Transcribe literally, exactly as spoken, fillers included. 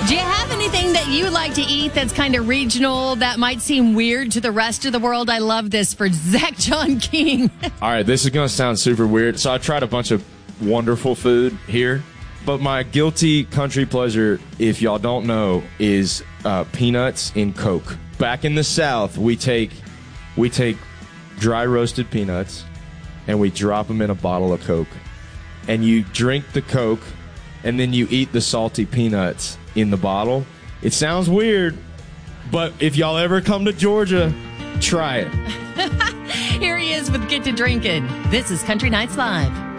Do you have anything that you like to eat that's kind of regional that might seem weird to the rest of the world? I love this for Zach John King. All right, this is going to sound super weird. So I tried a bunch of wonderful food here, but my guilty country pleasure, if y'all don't know, is uh, peanuts in Coke. Back in the South, we take we take dry roasted peanuts and we drop them in a bottle of Coke. And you drink the Coke, and then you eat the salty peanuts in the bottle. It sounds weird, but if y'all ever come to Georgia, try it. Here he is with Get to Drinking. This is Country Nights Live.